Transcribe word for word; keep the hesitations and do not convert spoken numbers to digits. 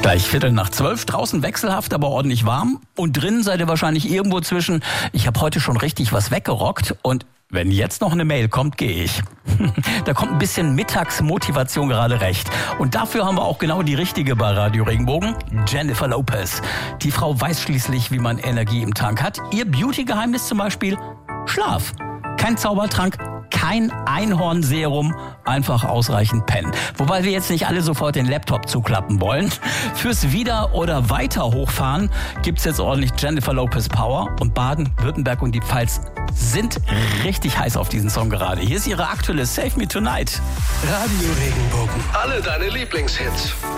Gleich Viertel nach zwölf, draußen wechselhaft, aber ordentlich warm. Und drinnen seid ihr wahrscheinlich irgendwo zwischen, ich habe heute schon richtig was weggerockt und wenn jetzt noch eine Mail kommt, gehe ich. Da kommt ein bisschen Mittagsmotivation gerade recht. Und dafür haben wir auch genau die richtige bei Radio Regenbogen, Jennifer Lopez. Die Frau weiß schließlich, wie man Energie im Tank hat. Ihr Beauty-Geheimnis zum Beispiel, Schlaf. Kein Zaubertrank, kein Einhornserum, einfach ausreichend pennen. Wobei wir jetzt nicht alle sofort den Laptop zuklappen wollen. Fürs Wieder- oder Weiter hochfahren gibt's jetzt ordentlich Jennifer Lopez Power. Und Baden-Württemberg und die Pfalz sind richtig heiß auf diesen Song gerade. Hier ist ihre aktuelle Save Me Tonight. Radio Regenbogen. Alle deine Lieblingshits.